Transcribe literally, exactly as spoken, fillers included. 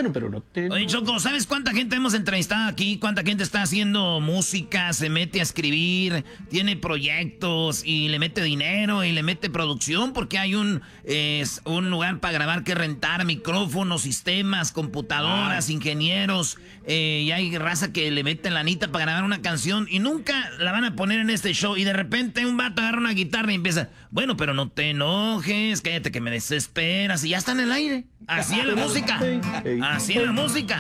bueno, pero no te... Oye, Choco, ¿sabes cuánta gente hemos entrevistado aquí? ¿Cuánta gente está haciendo música, se mete a escribir, tiene proyectos y le mete dinero y le mete producción? Porque hay un, eh, un lugar para grabar que rentar, micrófonos, sistemas, computadoras, ah. ingenieros. Eh, y hay raza que le mete lanita para grabar una canción y nunca la van a poner en este show. Y de repente un vato agarra una guitarra y empieza, bueno, pero no te enojes, cállate que me desesperas. Y ya está en el aire. Así es la música. Así es la música.